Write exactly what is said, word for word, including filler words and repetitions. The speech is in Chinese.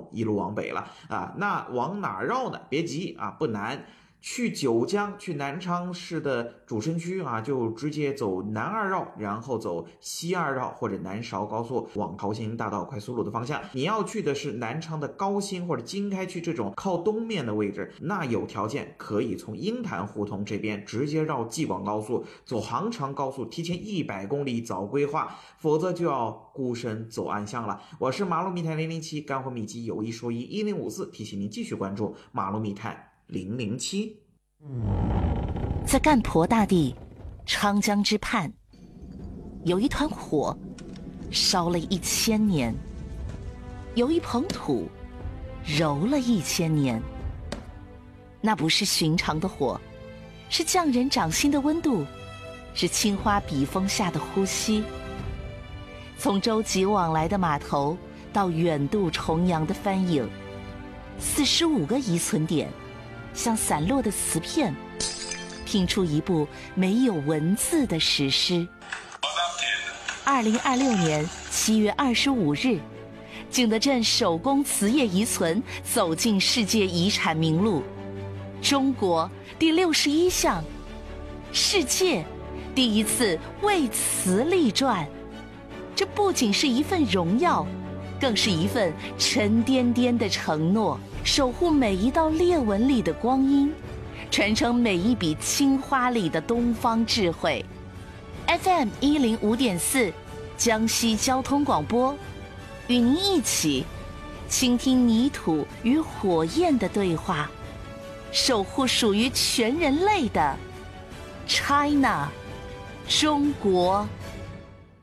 一路往北了啊。那往哪绕呢？别急啊，不难。去九江，去南昌市的主城区啊，就直接走南二绕，然后走西二绕或者南韶高速往桃兴大道快速路的方向。你要去的是南昌的高新或者经开区这种靠东面的位置，那有条件可以从鹰潭胡同这边直接绕济广高速，走杭长高速，提前一百公里早规划，否则就要孤身走暗巷了。我是马路密探零零七，干货秘籍有一说一，一零五四，提醒您继续关注马路密探零零七。 在干婆大地昌江之畔，有一团火烧了一千年，有一捧土揉了一千年。那不是寻常的火，是匠人掌心的温度，是青花笔锋下的呼吸。从舟楫往来的码头到远渡重洋的帆影，四十五个遗存点像散落的瓷片，拼出一部没有文字的史诗。二零二六年七月二十五日，景德镇手工瓷业遗存走进世界遗产名录，中国第六十一项，世界第一次为瓷立传。这不仅是一份荣耀，更是一份沉甸甸的承诺，守护每一道裂纹里的光阴，传承每一笔青花里的东方智慧。 F M 一零五点四江西交通广播，与您一起倾听泥土与火焰的对话，守护属于全人类的 China 中国。